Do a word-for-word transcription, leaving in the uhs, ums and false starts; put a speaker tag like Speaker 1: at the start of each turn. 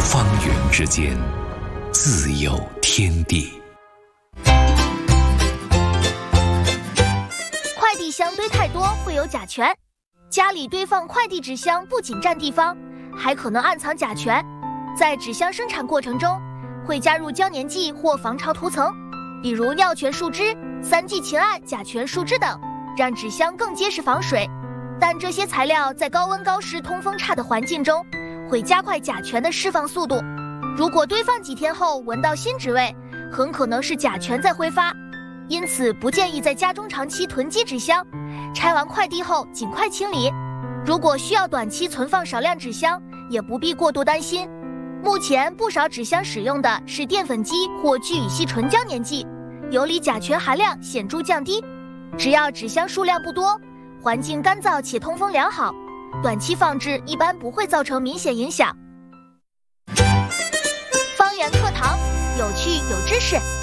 Speaker 1: 方圆之间，自有天地。
Speaker 2: 快递箱堆太多会有甲醛，家里堆放快递纸箱不仅占地方，还可能暗藏甲醛。在纸箱生产过程中，会加入胶粘剂或防潮涂层，比如尿醛树脂、三聚氰胺甲醛树脂等，让纸箱更结实防水。但这些材料在高温高湿通风差的环境中，会加快甲醛的释放速度。如果堆放几天后闻到新纸味，很可能是甲醛在挥发。因此不建议在家中长期囤积纸箱，拆完快递后尽快清理。如果需要短期存放少量纸箱，也不必过度担心。目前不少纸箱使用的是淀粉基或聚乙烯醇胶粘剂，游离甲醛含量显著降低。只要纸箱数量不多，环境干燥且通风良好，短期放置一般不会造成明显影响。方圆课堂，有趣有知识。